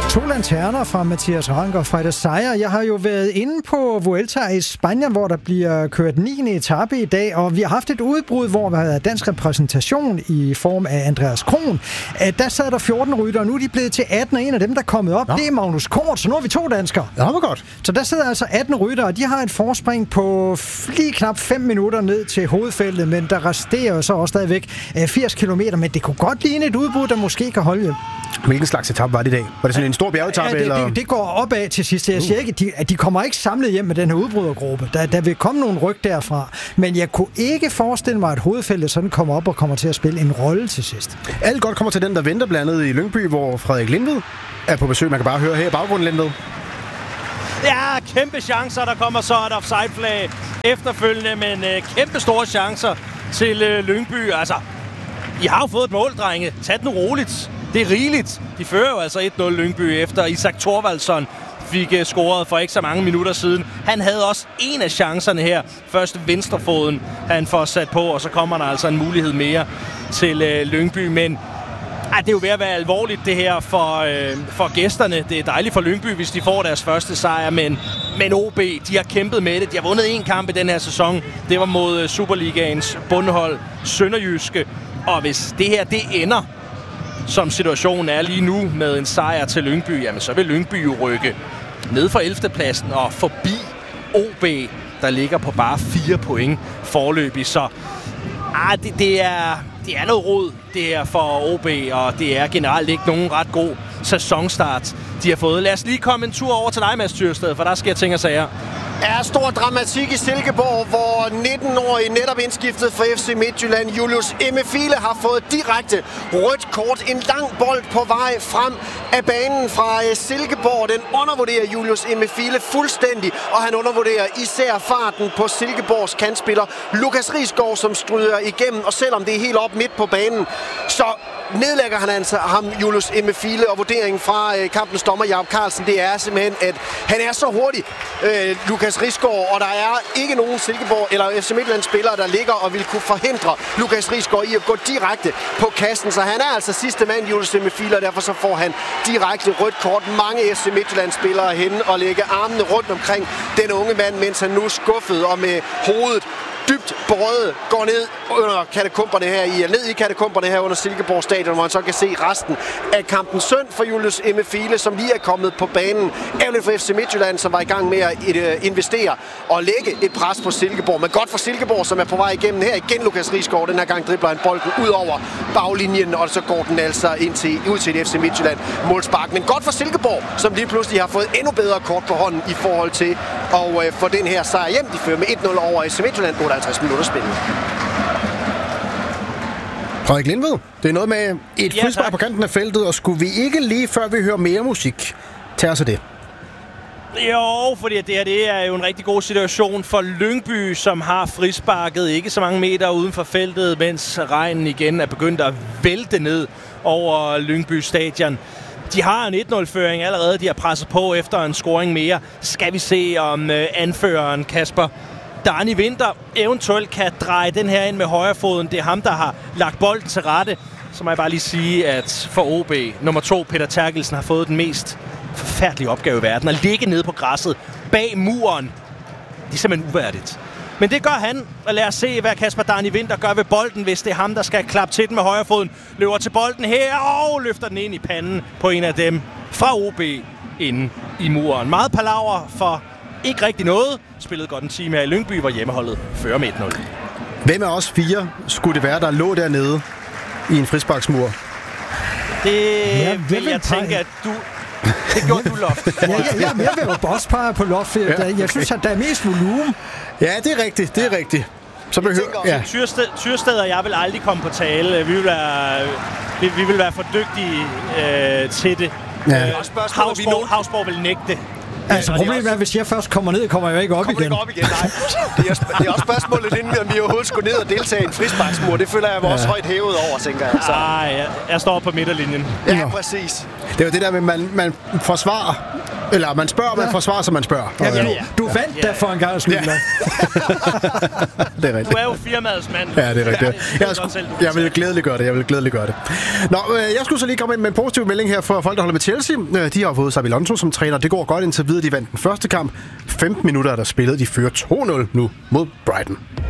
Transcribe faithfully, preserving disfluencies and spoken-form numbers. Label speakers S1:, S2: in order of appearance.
S1: To lanterner fra Mathias Ranker fra det sejr. Jeg har jo været inde på Vuelta i Spanien, hvor der bliver kørt niende etape i dag, og vi har haft et udbrud, hvor der har været dansk repræsentation i form af Andreas Kron. Der sad der fjorten rytter, og nu er de blevet til atten, og en af dem, der er kommet op, ja. det er Magnus Kort, så nu har vi to danskere.
S2: Ja, det var godt.
S1: Så der sidder altså atten rytter, og de har et forspring på lige knap fem minutter ned til hovedfeltet, men der resterer så også stadigvæk firs kilometer, men det kunne godt ligne et udbrud, der måske kan holde hjem.
S2: Hvilken slags etape var det i dag? Var det sådan en stor bjergetape?
S1: Ja, det,
S2: eller?
S1: Det, det går opad til sidst. Jeg siger ikke, at de, at de kommer ikke samlet hjem med den her udbrydergruppe. Der, der vil komme nogle ryg derfra. Men jeg kunne ikke forestille mig, at hovedfeltet sådan kommer op og kommer til at spille en rolle til sidst.
S2: Alt godt kommer til den, der venter blandt andet i Lyngby, hvor Frederik Lindved er på besøg. Man kan bare høre her i baggrunden, Lindved.
S3: Ja, kæmpe chancer. Der kommer så et offside-flag efterfølgende, men øh, kæmpe store chancer til øh, Lyngby. Altså, I har jo fået et mål, drenge. Tag den roligt. Det er rigeligt. De fører jo altså et nul Lyngby efter Isak Thorvaldsson fik uh, scoret for ikke så mange minutter siden. Han havde også en af chancerne her. Først venstrefoden han får sat på, og så kommer der altså en mulighed mere til uh, Lyngby. Men ej, det er jo ved at være alvorligt det her for, uh, for gæsterne. Det er dejligt for Lyngby, hvis de får deres første sejr, men, men O B, de har kæmpet med det. De har vundet en kamp i den her sæson. Det var mod uh, Superligaens bundhold Sønderjyske. Og hvis det her det ender, som situationen er lige nu med en sejr til Lyngby, jamen så vil Lyngby jo rykke ned fra ellevte pladsen og forbi O B, der ligger på bare fire point forløbig. Så ah, det, det, er, det er noget rod, det her for O B, og det er generelt ikke nogen ret god sæsonstart, de har fået. Lad os lige komme en tur over til dig, Mads Tyrsted, for der sker ting og sager.
S4: Er stor dramatik i Silkeborg, hvor nitten-årige netop indskiftet for F C Midtjylland, Julius Emefiele, har fået direkte rødt kort. En lang bold på vej frem af banen fra Silkeborg. Den undervurderer Julius Emefiele fuldstændig, og han undervurderer især farten på Silkeborgs kantspiller Lukas Risgaard, som stryger igennem. Og selvom det er helt op midt på banen, så nedlægger han altså ham, Julius Emefiele, og vurderingen fra øh, kampens dommer Jakob Carlsen, det er simpelthen, at han er så hurtig, øh, Lukas Risgaard, og der er ikke nogen Silkeborg eller F C Midtjylland spillere, der ligger og vil kunne forhindre Lukas Risgaard i at gå direkte på kassen, så han er altså sidste mand, Julius Emefiele, og derfor så får han direkte rødt kort. Mange F C Midtjylland spillere hen og lægge armene rundt omkring den unge mand, mens han nu skuffet og med hovedet dybt berøvet går ned under katakomberne her i, ned i katakomberne her under Silkeborg Stadion, hvor man så kan se resten af kampen. Synd for Julius Emefiele, som lige er kommet på banen. Ærgerligt for F C Midtjylland, som var i gang med at investere og lægge et pres på Silkeborg. Men godt for Silkeborg, som er på vej igennem her igen. Lukas Risgaard, den her gang dribler han bolden ud over baglinjen, og så går den altså ind til, ud til et F C Midtjylland målspark. Men godt for Silkeborg, som lige pludselig har fået endnu bedre kort på hånden i forhold til at øh, få den her sejr hjem. De fører med et nul over F C Midtjylland. otteoghalvtreds minutter spillet.
S2: Frederik Lindved, det er noget med et
S3: ja,
S2: frispark på kanten af feltet, og skulle vi ikke lige, før vi hører mere musik, tage os af det?
S3: Jo, fordi det her det er jo en rigtig god situation for Lyngby, som har frisparket ikke så mange meter uden for feltet, mens regnen igen er begyndt at vælte ned over Lyngby Stadion. De har en et nul-føring allerede, de har presset på efter en scoring mere. Skal vi se, om øh, anføreren Kasper Dani Winther eventuelt kan dreje den her ind med højrefoden. Det er ham, der har lagt bolden til rette. Så må jeg bare lige sige, at for O B, nummer to, Peter Terkelsen, har fået den mest forfærdelige opgave i verden. At ligge nede på græsset bag muren. Det er simpelthen uværdigt. Men det gør han, og lad os se, hvad Kasper Dani Winther gør ved bolden, hvis det er ham, der skal klappe til den med højrefoden. Løber til bolden her og løfter den ind i panden på en af dem fra O B inde i muren. Meget palaver for ikke rigtig noget. Spillede godt en time her i Lyngby, hvor hjemmeholdet fører med et nul.
S2: Hvem af os fire skulle det være, der lå dernede i en frisparksmur?
S3: Det ja, vil jeg tænke, at du... Det gjorde du, Loft.
S1: ja, ja, ja, jeg vil jo også pege på Loft. Jeg, jeg synes, at der er mest volumen.
S2: Ja, det er rigtigt. Det er rigtigt. Så behøver... Ja.
S3: Tyrsted, Tyrsted og jeg vil aldrig komme på tale. Vi vil være, vi, vi vil være for dygtige øh, til det.
S2: Ja.
S3: Øh, Havsborg, Havsborg vil nægte.
S1: Altså, problemet er, at hvis jeg først kommer ned, kommer jeg ikke op
S4: kommer
S1: igen.
S4: Kommer ikke op igen, nej. Det er, det er også spørgsmålet, inden vi overhovedet skulle ned og deltage i en frisparksmur. Det føler jeg også ja. højt hævet over, tænker jeg. Så.
S3: Ej, jeg, jeg står på midterlinjen.
S4: Ja, præcis.
S2: Det er jo det der med, at man, man forsvarer Eller man spørger, man forsvarer, som man spørger.
S1: Ja,
S3: ja,
S1: du,
S3: ja.
S1: du vandt
S3: Ja.
S1: da for en gang skyld.
S2: Ja.
S1: Ja.
S2: Det er rigtigt.
S3: Du er jo firmaets mand.
S2: Ja, det er rigtigt.
S3: Ja,
S2: Jeg,
S3: jeg,
S2: jeg, jeg vil glædeligt gøre det. Jeg vil glædeligt gøre det. Nå, øh, jeg skulle så lige komme ind med en positiv melding her for folk, der holder med Chelsea. Øh, de har fået Xabi Alonso som træner. Det går godt indtil videre. De vandt den første kamp. femten minutter er der spillet. De fører to nul nu mod Brighton.